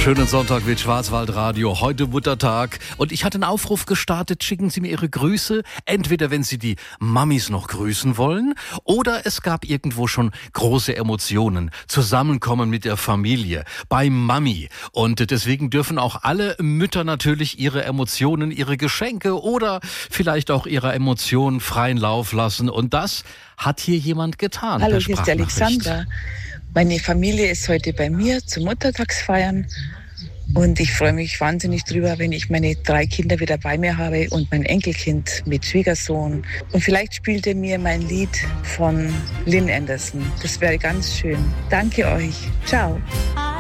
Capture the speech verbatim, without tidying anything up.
Schönen Sonntag mit Schwarzwaldradio. Heute Muttertag. Und ich hatte einen Aufruf gestartet. Schicken Sie mir Ihre Grüße. Entweder wenn Sie die Mamis noch grüßen wollen oder es gab irgendwo schon große Emotionen. Zusammenkommen mit der Familie. Bei Mami. Und deswegen dürfen auch alle Mütter natürlich ihre Emotionen, ihre Geschenke oder vielleicht auch ihre Emotionen freien Lauf lassen. Und das hat hier jemand getan. Hallo, hier ist der Alexander. Meine Familie ist heute bei mir zum Muttertagsfeiern und ich freue mich wahnsinnig drüber, wenn ich meine drei Kinder wieder bei mir habe und mein Enkelkind mit Schwiegersohn. Und vielleicht spielt er mir mein Lied von Lynn Anderson. Das wäre ganz schön. Danke euch. Ciao.